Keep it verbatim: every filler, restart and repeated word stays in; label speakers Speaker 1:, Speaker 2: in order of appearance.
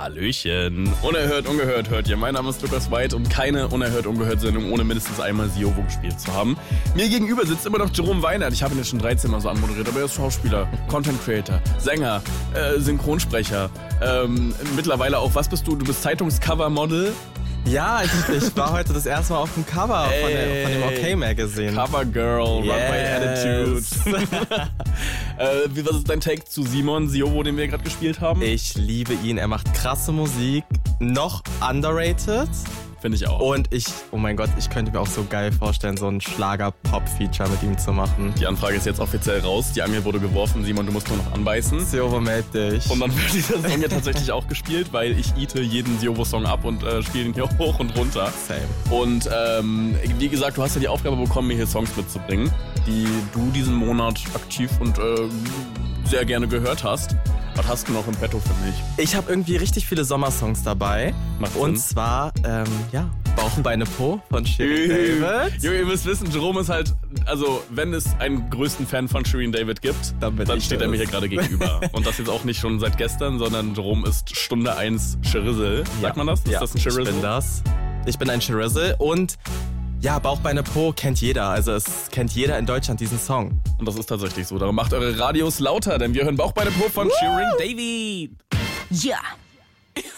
Speaker 1: Hallöchen. Unerhört, ungehört hört ihr. Mein Name ist Lukas White und keine Unerhört, ungehört Sendung ohne mindestens einmal Siovo gespielt zu haben. Mir gegenüber sitzt immer noch Jerome Weinert. Ich habe ihn jetzt schon dreizehn Mal so anmoderiert, aber er ist Schauspieler, Content Creator, Sänger, äh, Synchronsprecher. Ähm, mittlerweile auch, was bist du? Du bist Zeitungscover-Model.
Speaker 2: Ja, ich, ich war heute das erste Mal auf dem Cover von, der, von dem OK Magazine.
Speaker 1: Cover Girl,
Speaker 2: Yes.
Speaker 1: Runway Attitude. äh, wie, was ist dein Take zu Simon Siovo, den wir gerade gespielt haben?
Speaker 2: Ich liebe ihn, er macht krasse Musik, noch underrated.
Speaker 1: Finde ich auch.
Speaker 2: Und ich, oh mein Gott, ich könnte mir auch so geil vorstellen, so ein Schlager-Pop-Feature mit ihm zu machen.
Speaker 1: Die Anfrage ist jetzt offiziell raus, die Angel wurde geworfen, Simon, du musst nur noch anbeißen.
Speaker 2: Siovo, meld dich.
Speaker 1: Und dann wird dieser Song ja tatsächlich auch gespielt, weil ich eate jeden Siovo-Song ab und äh, spiele ihn hier hoch und runter.
Speaker 2: Same.
Speaker 1: Und ähm, wie gesagt, du hast ja die Aufgabe bekommen, mir hier Songs mitzubringen, die du diesen Monat aktiv und äh, sehr gerne gehört hast. Was hast du noch im Petto für mich?
Speaker 2: Ich habe irgendwie richtig viele Sommersongs dabei.
Speaker 1: Macht
Speaker 2: Und
Speaker 1: Sinn.
Speaker 2: zwar, ähm, ja, Bauch, Beine, Po von Shirin David.
Speaker 1: Jo, ihr müsst wissen, Jerome ist halt, also wenn es einen größten Fan von Shirin David gibt,
Speaker 2: Dann bin
Speaker 1: dann
Speaker 2: ich
Speaker 1: steht
Speaker 2: das.
Speaker 1: er mir hier gerade gegenüber. Und das jetzt auch nicht schon seit gestern, sondern Jerome ist Stunde eins Shirizzle. Sagt man das? Ist
Speaker 2: ja,
Speaker 1: das ein Shirizzle?
Speaker 2: Ich bin das. Ich bin ein Shirizzle und ja, Bauch, Beine, Po kennt jeder. Also es kennt jeder in Deutschland diesen Song.
Speaker 1: Und das ist tatsächlich so. Darum macht eure Radios lauter, denn wir hören Bauch, Beine, Po von Shirin David.
Speaker 3: Ja.